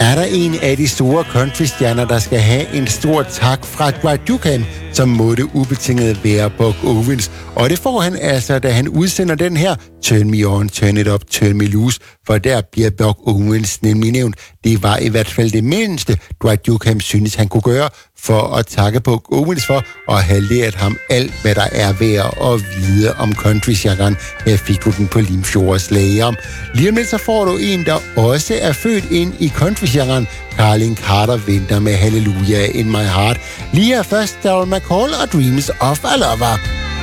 Er der en af de store countrystjerner, der skal have en stor tak fra Dwight Yoakam, som måtte ubetinget være Buck Owens. Og det får han altså, da han udsender den her Turn Me On, Turn It Up, Turn Me Loose, for der bliver Buck Owens nemlig nævnt. Det var i hvert fald det mindste, Dwight Yoakam synes, han kunne gøre for at takke Buck Owens for at have lært ham alt, hvad der er værd at vide om country-genren. Her fik du den på Limfjords Lager. Lige om lidt så får du en, der også er født ind i country-genren. Carlin Carter venter med Hallelujah in My Heart. Lige her først, Darryl McCall og Dreams of a Lover.